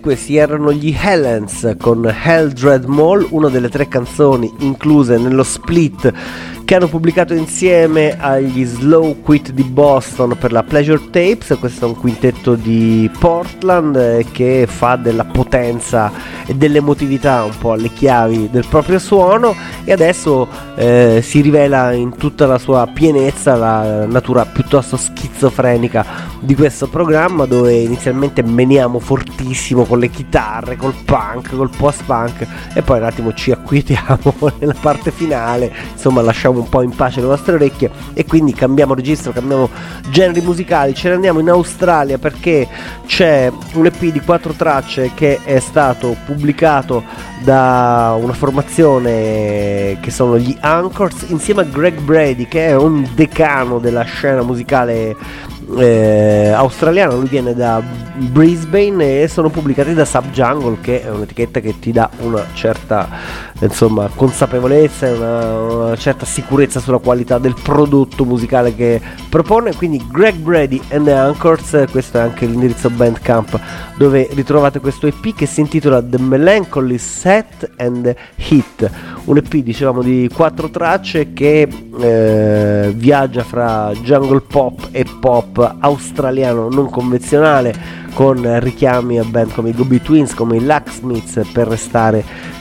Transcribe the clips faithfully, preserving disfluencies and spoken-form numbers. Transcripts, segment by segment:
questi erano gli Helens con Hell Dread Mall, una delle tre canzoni incluse nello split che hanno pubblicato insieme agli Slow Quit di Boston per la Pleasure Tapes. Questo è un quintetto di Portland eh, che fa della potenza e dell'emotività un po' alle chiavi del proprio suono, e adesso eh, si rivela in tutta la sua pienezza la natura piuttosto schizofrenica di questo programma, dove inizialmente meniamo fortissimo con le chitarre, col punk, col post-punk, e poi un attimo ci acquietiamo nella parte finale, insomma lasciamo un po' in pace le vostre orecchie e quindi cambiamo registro, cambiamo generi musicali, ce ne andiamo in Australia perché c'è un E P di quattro tracce che è stato pubblicato da una formazione che sono gli Anchors insieme a Greg Brady, che è un decano della scena musicale eh, australiana. Lui viene da Brisbane e sono pubblicati da Subjungle, che è un'etichetta che ti dà una certa, insomma, consapevolezza e una, una certa sicurezza sulla qualità del prodotto musicale che propone. Quindi Greg Brady and the Anchors, questo è anche l'indirizzo Bandcamp dove ritrovate questo E P che si intitola The Melancholy Set and Hit, un E P dicevamo di quattro tracce che eh, viaggia fra jungle pop e pop australiano non convenzionale, con richiami a band come i Gobi Twins, come i Locksmiths, per restare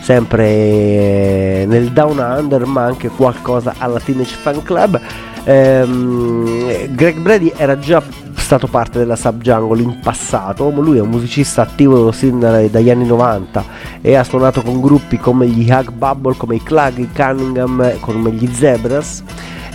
sempre nel Down Under, ma anche qualcosa alla Teenage Fan Club. ehm, Greg Brady era già stato parte della Subjungle in passato, lui è un musicista attivo sin dagli anni novanta e ha suonato con gruppi come gli Hug Bubble, come i Clug, i Cunningham, come gli Zebras,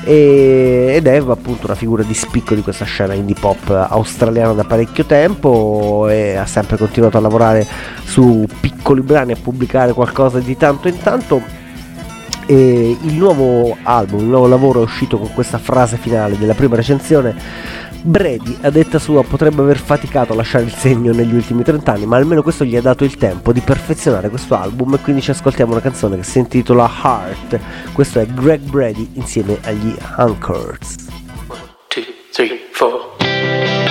ed è appunto una figura di spicco di questa scena indie pop australiana da parecchio tempo, e ha sempre continuato a lavorare su piccoli brani, a pubblicare qualcosa di tanto in tanto. E il nuovo album, il nuovo lavoro è uscito con questa frase finale della prima recensione: Brady, a detta sua, potrebbe aver faticato a lasciare il segno negli ultimi trent'anni, ma almeno questo gli ha dato il tempo di perfezionare questo album, e quindi ci ascoltiamo una canzone che si intitola Heart. Questo è Greg Brady insieme agli Anchors. one, two, three, four